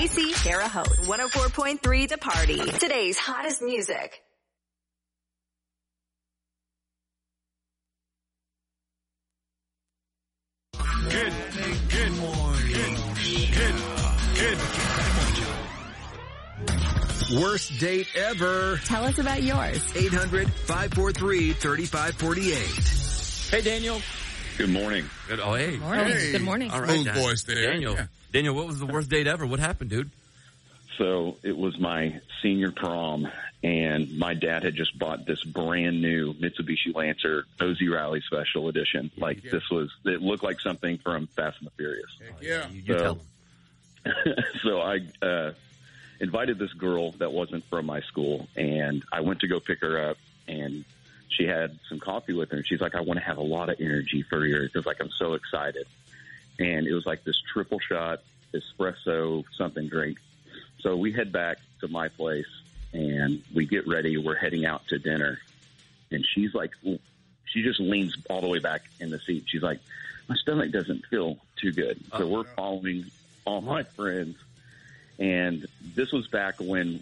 Casey, Tara Host, 104.3 to Party. Today's hottest music. Good morning. Good. Worst date ever. Tell us about yours. 800-543-3548. Hey, Daniel. Good morning. Good. Oh, hey. Morning. Hey. Good morning. All right, Smooth voice there. Daniel. Yeah. Daniel, what was the worst date ever? What happened, dude? So it was my senior prom, and my dad had just bought this brand new Mitsubishi Lancer OZ Rally Special Edition. Like it looked like something from Fast and the Furious. Heck yeah. You tell him. So I invited this girl that wasn't from my school, and I went to go pick her up, and she had some coffee with her, and she's like, I want to have a lot of energy for you because, like, I'm so excited. And it was like this triple shot espresso something drink. So we head back to my place, and we get ready. We're heading out to dinner, and she's like, she just leans all the way back in the seat. She's like, my stomach doesn't feel too good. So we're following all my friends. And this was back when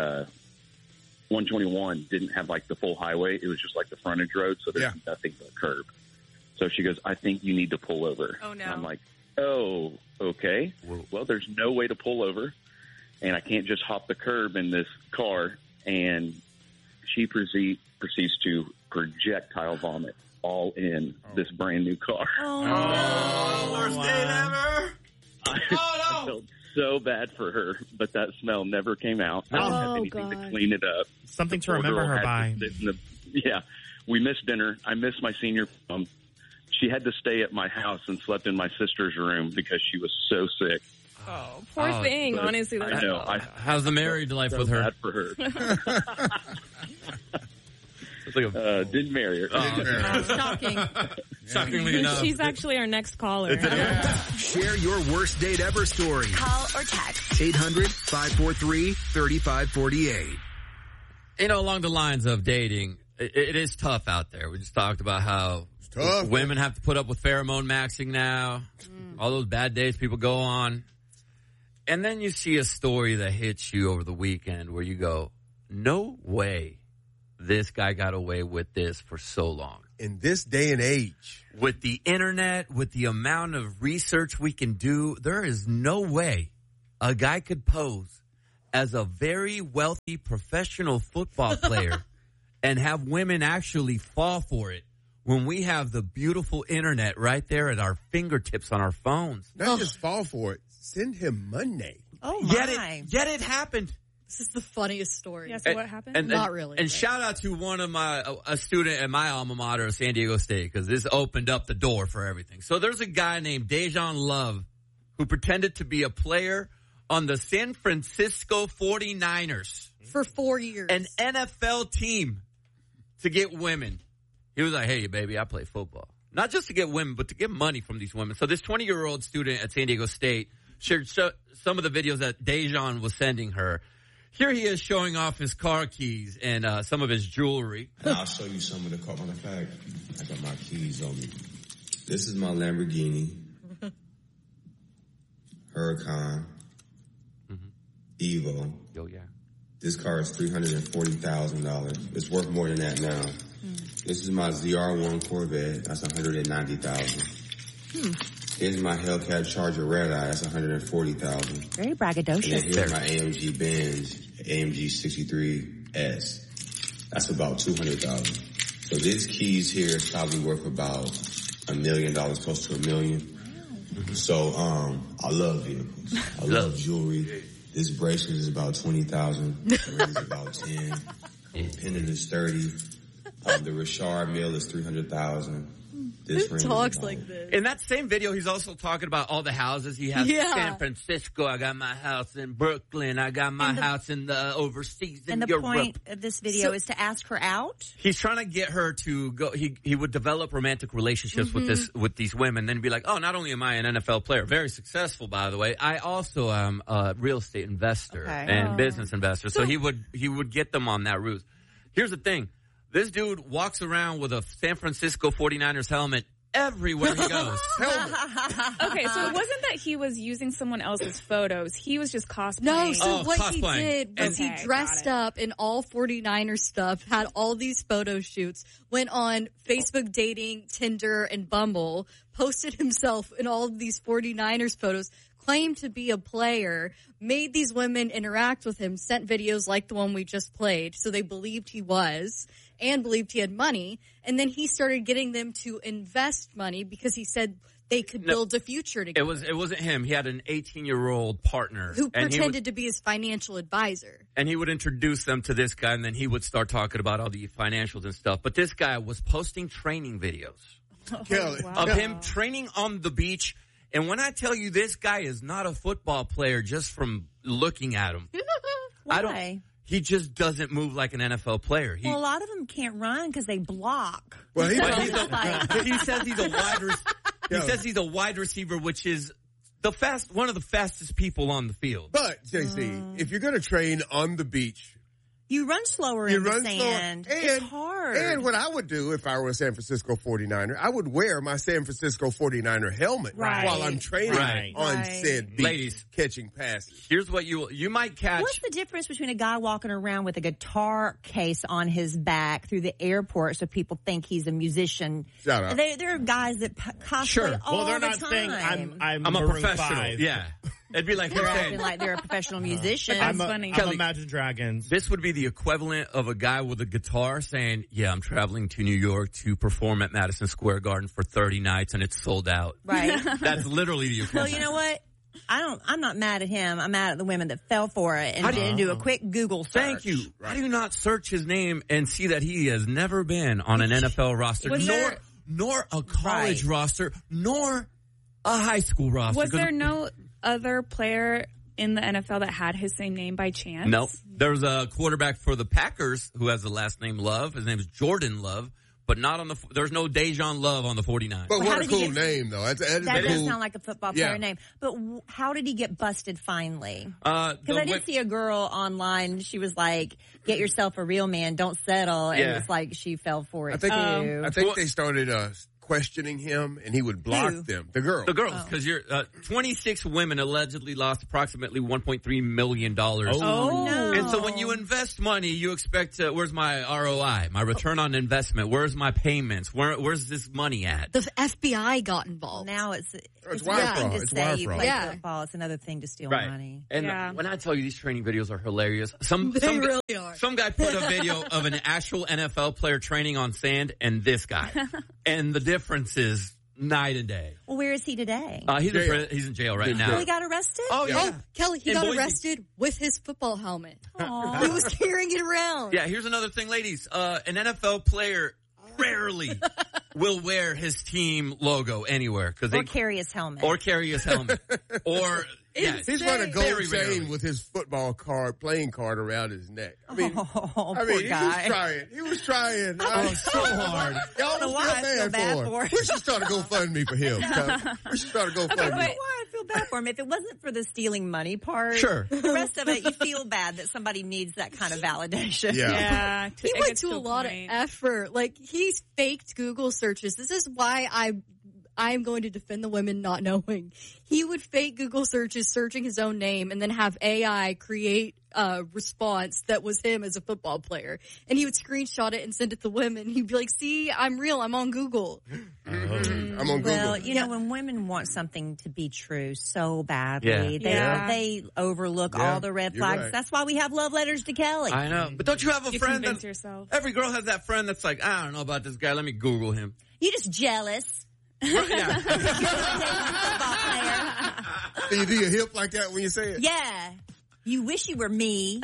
121 didn't have like the full highway. It was just like the frontage road, so there's nothing but a curb. So she goes, I think you need to pull over. Oh, no. And I'm like, oh, okay. Well, there's no way to pull over, and I can't just hop the curb in this car. And she proceeds to projectile vomit all in this brand new car. Worst date ever. I felt so bad for her, but that smell never came out. I didn't have anything to clean it up. Something to remember her by. We missed dinner. I missed my senior prom. She had to stay at my house and slept in my sister's room because she was so sick. Oh, poor thing. Honestly, I know. How's the married life with her? Bad for her. It's like didn't marry her. Shocking. Shockingly enough. She's actually our next caller. Share your worst date ever story. Call or text. 800-543-3548. You know, along the lines of dating, it is tough out there. We just talked about how tough. Women have to put up with pheromone maxing now. All those bad dates people go on. And then you see a story that hits you over the weekend where you go, no way this guy got away with this for so long. In this day and age. With the internet, with the amount of research we can do, there is no way a guy could pose as a very wealthy professional football player and have women actually fall for it when we have the beautiful internet right there at our fingertips on our phones. Not just fall for it. Send him money. Oh, my. Yet it happened. This is the funniest story. Yeah, so what happened? Not really. And shout out to one of a student at my alma mater, San Diego State, because this opened up the door for everything. So there's a guy named Dejan Love who pretended to be a player on the San Francisco 49ers. For 4 years. An NFL team to get women. He was like, hey, baby, I play football. Not just to get women, but to get money from these women. So this 20-year-old student at San Diego State shared some of the videos that Dejan was sending her. Here he is showing off his car keys and some of his jewelry. I'll show you some of the car. Matter of fact, I got my keys on me. This is my Lamborghini. Huracan. Evo. Oh, yeah. This car is $340,000. It's worth more than that now. This is my ZR1 Corvette. That's $190,000. Here's my Hellcat Charger Red Eye. That's $140,000. Very braggadocious. And then here's my AMG Benz AMG 63S. That's about $200,000. So this keys here is probably worth about $1 million, close to $1 million. So I love vehicles. I love jewelry. This bracelet is about $20,000. The ring is about $10,000. The pendant is $30,000. The Richard Mille is $300,000. Who talks like this? In that same video, he's also talking about all the houses he has in San Francisco. I got my house in Brooklyn. I got my house in the overseas in Europe. And the point of this video is to ask her out? He's trying to get her to go. He would develop romantic relationships with these women, then be like, oh, not only am I an NFL player, very successful, by the way, I also am a real estate investor and business investor. So he would get them on that route. Here's the thing. This dude walks around with a San Francisco 49ers helmet everywhere he goes. Okay, so it wasn't that he was using someone else's photos. He was just cosplaying. No, so what he cosplaying. did was Okay, he dressed got up in all 49er stuff, had all these photo shoots, went on Facebook dating, Tinder, and Bumble, posted himself in all of these 49ers photos, claimed to be a player, made these women interact with him, sent videos like the one we just played, so they believed he was, and believed he had money, and then he started getting them to invest money because he said they could build a future together. It wasn't him. He had an 18-year-old partner who and pretended to be his financial advisor. and he would introduce them to this guy, and then he would start talking about all the financials and stuff. But this guy was posting training videos Kelly. of him training on the beach. And when I tell you this guy is not a football player just from looking at him, Why? he just doesn't move like an NFL player. Well, a lot of them can't run because they block. Well, he But probably, he says he's a wide he says he's a wide receiver, which is one of the fastest people on the field. but JC, if you're going to train on the beach, You run slower you in the run sand. slower. It's hard. And what I would do if I were a San Francisco 49er, I would wear my San Francisco 49er helmet Right. while I'm training Right. on Right. said beach, Ladies. catching passes. Here's what you might catch. What's the difference between a guy walking around with a guitar case on his back through the airport so people think he's a musician? Shout out. There are guys that cosplay Sure. all Well, they're the not time. saying I'm I'm a Maroon professional. 5. Yeah. It'd be like him They're acting saying, like they're a professional musician. That's I'm a funny. Kelly- Imagine Dragons. this would be the equivalent of a guy with a guitar saying, yeah, I'm traveling to New York to perform at Madison Square Garden for 30 nights and it's sold out. Right. That's literally the Well, equivalent. you know what? I'm not mad at him. I'm mad at the women that fell for it and didn't do a quick Google search. Thank you. How do you not search his name and see that he has never been on an NFL roster, Was there- nor a college roster, nor a high school roster? Was there no other player in the NFL that had his same name by chance? No. There's a quarterback for the Packers who has the last name Love. His name is Jordan Love, but not on there's no Dejan Love on the 49ers. But Well, how what a did he cool get- name, though. That is That a does cool. sound like a football player Yeah. name. But how did he get busted finally? Because Because I did see a girl online. She was like, "Get yourself a real man. Don't settle." And Yeah. it's like she fell for it I think, too. I think they started questioning him, and he would block Who? them. The girl. The girls, because 26 women allegedly lost approximately $1.3 million. Oh, no. And so when you invest money, you expect where's my ROI, my return on investment? Where's my payments? Where's this money at? The FBI got involved. Now it's wire one thing fraud. to It's say wire you fraud. play Yeah. football. It's another thing to steal Right. money. And Yeah. when I tell you these training videos are hilarious, some really are. Some guy put a video of an actual NFL player training on sand and this guy. And the difference is night and day. Well, where is he today? He's in jail right now. Oh, he got arrested? Oh, yeah. Oh, Kelly, he In got Boise. arrested with his football helmet. He was carrying it around. Yeah, here's another thing, ladies. An NFL player rarely will wear his team logo anywhere because Or carry his helmet. or carry his helmet or yeah, He's wearing a gold Very chain rarely. with his football playing card around his neck. I mean, Oh, I poor mean, guy. He was trying. so hard. Y'all So don't why I feel feel bad bad for him. We should start a GoFundMe for him. We should start a I don't know GoFundMe. why I feel bad for him. If it wasn't for the stealing money part, Sure. the rest of it, you feel bad that somebody needs that kind of validation. Yeah. Yeah. He it went gets to a lot of effort. Like, he's faked Google searches. This is why I'm going to defend the women not knowing. He would fake Google searches, searching his own name, and then have AI create a response that was him as a football player. And he would screenshot it and send it to women. He'd be like, see, I'm real. I'm on Google. I'm on Google. Well, you know, when women want something to be true so badly, Yeah. they overlook Yeah, all the red you're flags. right. That's why we have love letters to Kelly. I know. But don't you have a You friend convince that yourself. every girl has that friend that's like, I don't know about this guy. Let me Google him. You're just jealous. Yeah. Football player. Do you do your hip like that when you say it? Yeah. You wish you were me.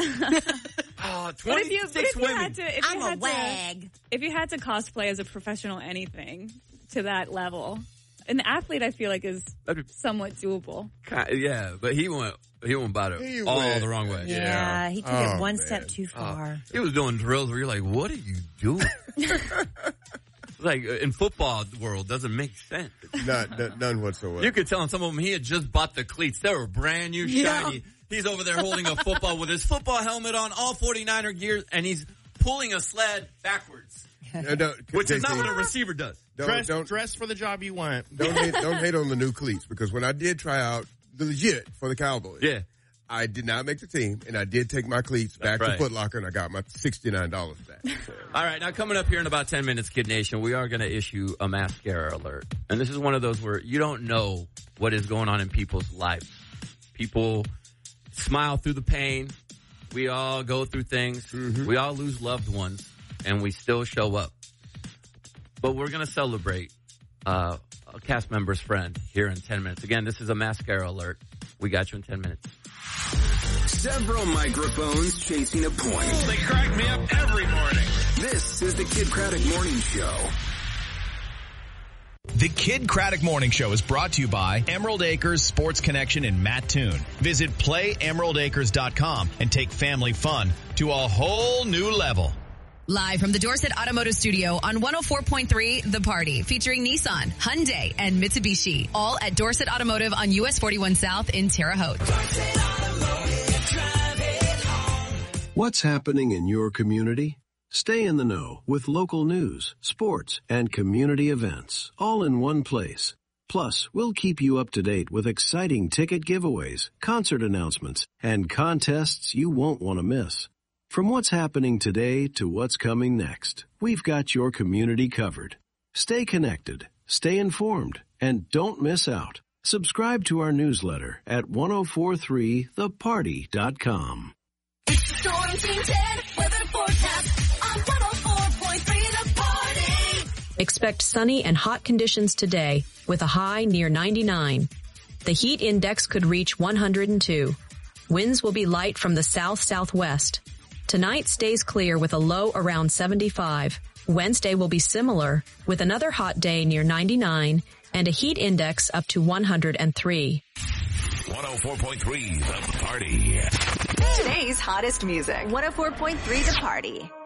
Oh, But if you 26 women. had to, I'm a wag. if you had to cosplay as a professional anything to that level, an athlete I feel like is somewhat doable. Yeah, but he went about it He all went- the wrong way. Yeah, he took Oh, it one man. step too far. He was doing drills where you're like, what are you doing? Like, in football world, doesn't make sense. None whatsoever. You could tell on some of them he had just bought the cleats. They were brand new, shiny. He's over there holding a football with his football helmet on, all 49er gear, and he's pulling a sled backwards. Which is not what a receiver does. Dress for the job you want. Don't hate on the new cleats, because when I did try out legit for the Cowboys, I did not make the team, and I did take my cleats back to Foot Locker, and I got my $69 back. So. All right, now coming up here in about 10 minutes, Kid Nation, we are going to issue a mascara alert. And this is one of those where you don't know what is going on in people's lives. People smile through the pain. We all go through things. Mm-hmm. We all lose loved ones, and we still show up. But we're going to celebrate a cast member's friend here in 10 minutes. Again, this is a mascara alert. We got you in 10 minutes. Several microphones chasing a point. They crack me up every morning. This is the Kid Craddock Morning Show. The Kid Craddock Morning Show is brought to you by Emerald Acres Sports Connection in Mattoon. Visit PlayEmeraldAcres.com and take family fun to a whole new level. Live from the Dorset Automotive Studio on 104.3 The Party, featuring Nissan, Hyundai, and Mitsubishi. All at Dorset Automotive on US 41 South in Terre Haute. What's happening in your community? Stay in the know with local news, sports, and community events, all in one place. Plus, we'll keep you up to date with exciting ticket giveaways, concert announcements, and contests you won't want to miss. From what's happening today to what's coming next, we've got your community covered. Stay connected, stay informed, and don't miss out. Subscribe to our newsletter at 1043theparty.com. Storm Team 10 weather forecast on 104.3 The Party. Expect sunny and hot conditions today with a high near 99. The heat index could reach 102. Winds will be light from the south-southwest. Tonight stays clear with a low around 75. Wednesday will be similar with another hot day near 99 and a heat index up to 103. 104.3 The Party. Today's hottest music. 104.3 The Party.